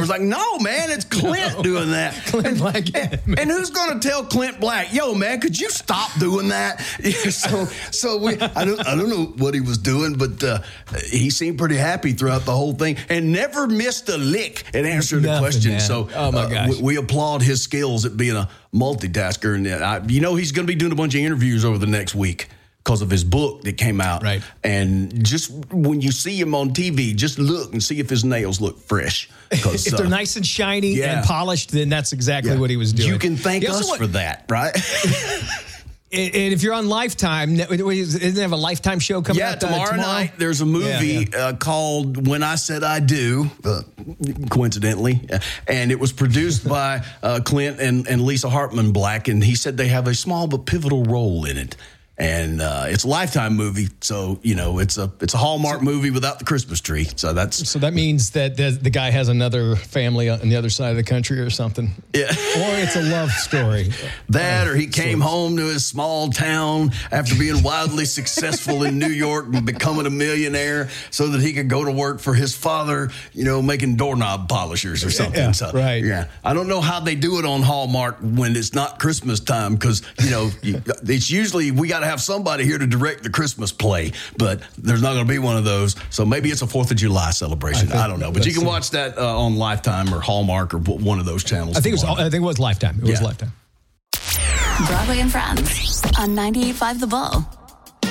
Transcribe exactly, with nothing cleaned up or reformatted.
was like, no, man, it's Clint doing that. Clint Black. And, and who's going to tell Clint Black, yo, man, could you stop doing that? so so we, I don't, I don't know what he was doing, but uh, he seemed pretty happy throughout the whole thing and never missed a lick at answering the Nothing, question. man. So oh my gosh. uh, we, we applaud his skills at being a multitasker. And I, you know, he's going to be doing a bunch of interviews over the next week because of his book that came out. Right. And just when you see him on T V, just look and see if his nails look fresh. If they're uh, nice and shiny yeah. and polished, then that's exactly yeah. what he was doing. You can thank He also us went- for that, right? And if you're on Lifetime, isn't there have a Lifetime show coming Yeah, out uh, tomorrow, tomorrow night there's a movie Yeah, yeah. Uh, called When I Said I Do, uh, coincidentally, and it was produced by uh, Clint and, and Lisa Hartman Black, and he said they have a small but pivotal role in it. And uh, it's a Lifetime movie, so you know it's a it's a Hallmark movie without the Christmas tree. So that's So that means that the, the guy has another family on the other side of the country or something. Yeah. Or it's a love story. that, uh, or he came sorts. home to his small town after being wildly successful in New York and becoming a millionaire, so that he could go to work for his father, you know, making doorknob polishers or something. Yeah, so, right. Yeah. I don't know how they do it on Hallmark when it's not Christmas time, because you know you, it's usually we got to have somebody here to direct the Christmas play, but there's not going to be one of those. So maybe it's a Fourth of July celebration. I, think, I don't know, but you can watch that uh, on Lifetime or Hallmark or one of those channels. I think it was. tomorrow. I think it was Lifetime. It was Yeah. Lifetime. Broadway and Friends on ninety-eight point five The Bull.